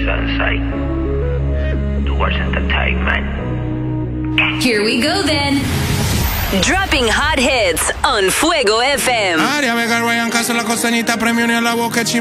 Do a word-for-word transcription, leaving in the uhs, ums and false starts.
Sunside. Towards entertainment. Here we go then. Dropping hot hits on Fuego F M. Aria, Vega, Ryan, Casa, La Costanita, Premio en la boca,